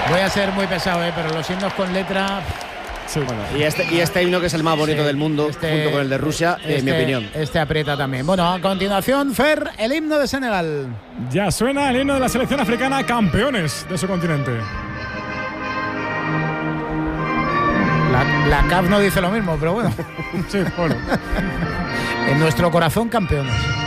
Voy a ser muy pesado, pero los himnos con letra... Sí. Bueno, y este himno, que es el más bonito del mundo, junto con el de Rusia, en mi opinión. Este aprieta también. Bueno, a continuación, Fer, el himno de Senegal. Ya suena el himno de la selección africana, campeones de su continente. La CAF no dice lo mismo, pero bueno. Sí, bueno. En nuestro corazón, campeones.